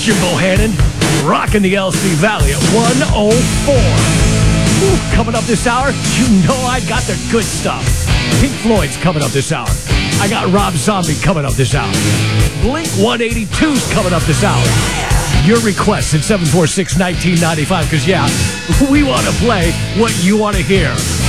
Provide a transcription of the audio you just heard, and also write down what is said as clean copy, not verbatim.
Jim Bohannon, rocking the LC Valley at 104. Ooh, coming up this hour, you know I got the good stuff. Pink Floyd's coming up this hour. I got Rob Zombie coming up this hour. Blink 182's coming up this hour. Your requests at 746-1995, because, yeah, we want to play what you want to hear.